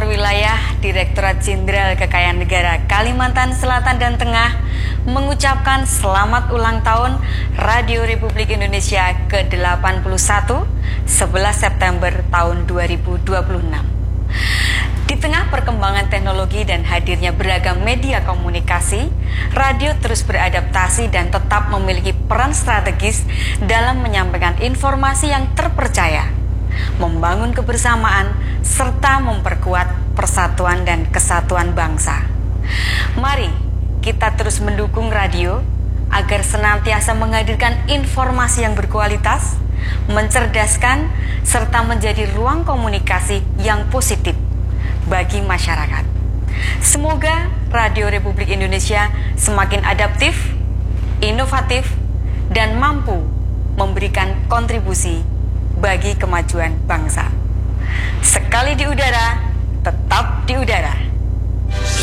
Kantor Wilayah Direktorat Jenderal Kekayaan Negara Kalimantan Selatan dan Tengah mengucapkan selamat ulang tahun Radio Republik Indonesia ke-81 11 September tahun 2026. Di tengah perkembangan teknologi dan hadirnya beragam media komunikasi, radio terus beradaptasi dan tetap memiliki peran strategis dalam menyampaikan informasi yang terpercaya, membangun kebersamaan, serta memperkuat persatuan dan kesatuan bangsa. Mari kita terus mendukung radio agar senantiasa menghadirkan informasi yang berkualitas, mencerdaskan, serta menjadi ruang komunikasi yang positif bagi masyarakat. Semoga Radio Republik Indonesia semakin adaptif, inovatif, dan mampu memberikan kontribusi bagi kemajuan bangsa. Sekali di udara,